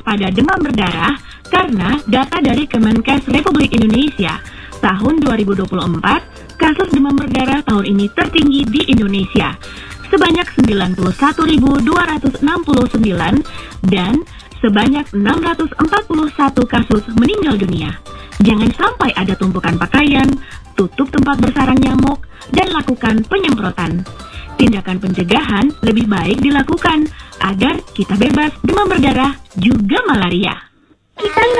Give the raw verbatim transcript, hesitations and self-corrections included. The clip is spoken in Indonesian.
waspada demam berdarah karena data dari Kemenkes Republik Indonesia tahun dua ribu dua puluh empat, kasus demam berdarah tahun ini tertinggi di Indonesia sebanyak sembilan puluh satu ribu dua ratus enam puluh sembilan dan sebanyak enam ratus empat puluh satu kasus meninggal dunia. Jangan sampai ada tumpukan pakaian, tutup tempat bersarang nyamuk, dan lakukan penyemprotan. Tindakan pencegahan lebih baik dilakukan agar kita bebas demam berdarah juga malaria. Kita